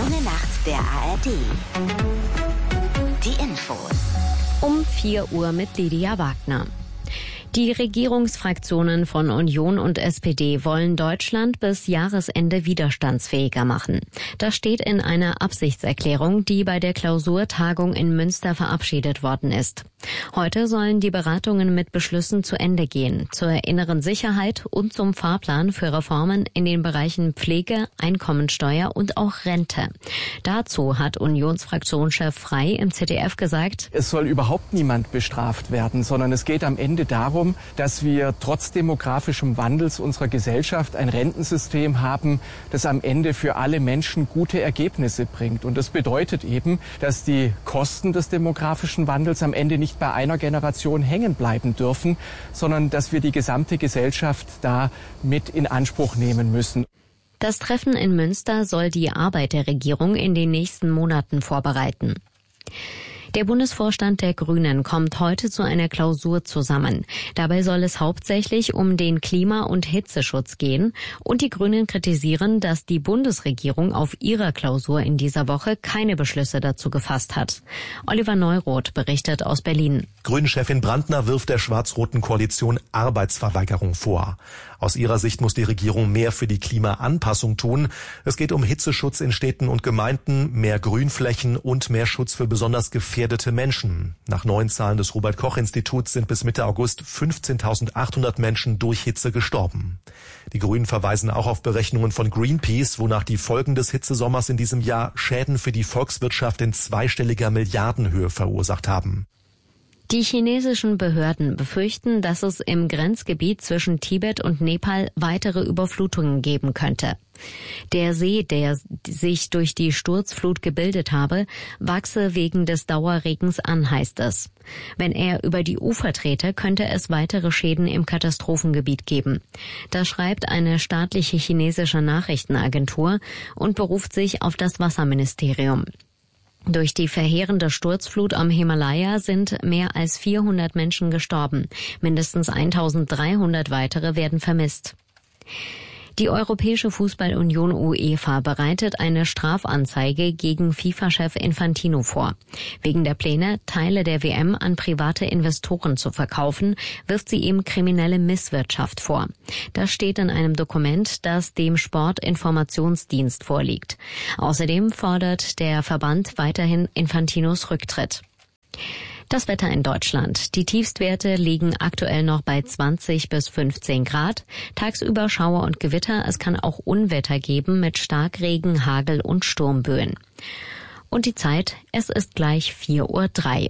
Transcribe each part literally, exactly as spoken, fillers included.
junge Nacht der A R D. Die Infos. Um vier Uhr mit Lydia Wagner. Die Regierungsfraktionen von Union und S P D wollen Deutschland bis Jahresende widerstandsfähiger machen. Das steht in einer Absichtserklärung, die bei der Klausurtagung in Münster verabschiedet worden ist. Heute sollen die Beratungen mit Beschlüssen zu Ende gehen, zur inneren Sicherheit und zum Fahrplan für Reformen in den Bereichen Pflege, Einkommensteuer und auch Rente. Dazu hat Unionsfraktionschef Frey im Z D F gesagt: Es soll überhaupt niemand bestraft werden, sondern es geht am Ende darum, dass wir trotz demografischem Wandels unserer Gesellschaft ein Rentensystem haben, das am Ende für alle Menschen gute Ergebnisse bringt. Und das bedeutet eben, dass die Kosten des demografischen Wandels am Ende nicht bei einer Generation hängen bleiben dürfen, sondern dass wir die gesamte Gesellschaft da mit in Anspruch nehmen müssen. Das Treffen in Münster soll die Arbeit der Regierung in den nächsten Monaten vorbereiten. Der Bundesvorstand der Grünen kommt heute zu einer Klausur zusammen. Dabei soll es hauptsächlich um den Klima- und Hitzeschutz gehen. Und die Grünen kritisieren, dass die Bundesregierung auf ihrer Klausur in dieser Woche keine Beschlüsse dazu gefasst hat. Oliver Neuroth berichtet aus Berlin. Grünen-Chefin Brandner wirft der schwarz-roten Koalition Arbeitsverweigerung vor. Aus ihrer Sicht muss die Regierung mehr für die Klimaanpassung tun. Es geht um Hitzeschutz in Städten und Gemeinden, mehr Grünflächen und mehr Schutz für besonders gefährdete Menschen. Nach neuen Zahlen des Robert-Koch-Instituts sind bis Mitte August fünfzehntausendachthundert Menschen durch Hitze gestorben. Die Grünen verweisen auch auf Berechnungen von Greenpeace, wonach die Folgen des Hitzesommers in diesem Jahr Schäden für die Volkswirtschaft in zweistelliger Milliardenhöhe verursacht haben. Die chinesischen Behörden befürchten, dass es im Grenzgebiet zwischen Tibet und Nepal weitere Überflutungen geben könnte. Der See, der sich durch die Sturzflut gebildet habe, wachse wegen des Dauerregens an, heißt es. Wenn er über die Ufer trete, könnte es weitere Schäden im Katastrophengebiet geben. Das schreibt eine staatliche chinesische Nachrichtenagentur und beruft sich auf das Wasserministerium. Durch die verheerende Sturzflut am Himalaya sind mehr als vierhundert Menschen gestorben. Mindestens eintausenddreihundert weitere werden vermisst. Die Europäische Fußballunion UEFA bereitet eine Strafanzeige gegen FIFA-Chef Infantino vor. Wegen der Pläne, Teile der W M an private Investoren zu verkaufen, wirft sie ihm kriminelle Misswirtschaft vor. Das steht in einem Dokument, das dem Sportinformationsdienst vorliegt. Außerdem fordert der Verband weiterhin Infantinos Rücktritt. Das Wetter in Deutschland. Die Tiefstwerte liegen aktuell noch bei zwanzig bis fünfzehn Grad. Tagsüber Schauer und Gewitter. Es kann auch Unwetter geben mit Starkregen, Hagel und Sturmböen. Und die Zeit, es ist gleich vier Uhr drei.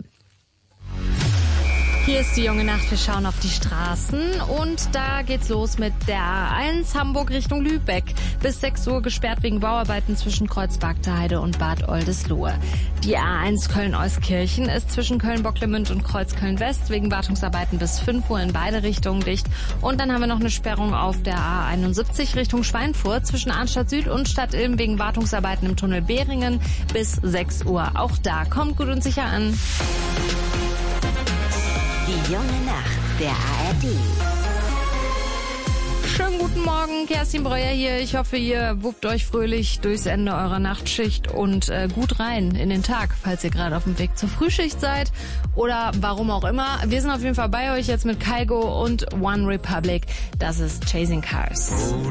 Hier ist die junge Nacht, wir schauen auf die Straßen und da geht's los mit der A eins Hamburg Richtung Lübeck. Bis sechs Uhr gesperrt wegen Bauarbeiten zwischen Kreuzberg-Heide und Bad Oldesloe. Die A eins Köln-Euskirchen ist zwischen Köln-Bocklemünd und Kreuz-Köln-West wegen Wartungsarbeiten bis fünf Uhr in beide Richtungen dicht. Und dann haben wir noch eine Sperrung auf der A einundsiebzig Richtung Schweinfurt zwischen Arnstadt Süd und Stadt Ilm wegen Wartungsarbeiten im Tunnel Behringen bis sechs Uhr. Auch da kommt gut und sicher an. Die junge Nacht der A R D. Schönen guten Morgen, Kerstin Breuer hier. Ich hoffe, ihr wuppt euch fröhlich durchs Ende eurer Nachtschicht und äh, gut rein in den Tag, falls ihr gerade auf dem Weg zur Frühschicht seid oder warum auch immer. Wir sind auf jeden Fall bei euch jetzt mit Kygo und One Republic. Das ist Chasing Cars.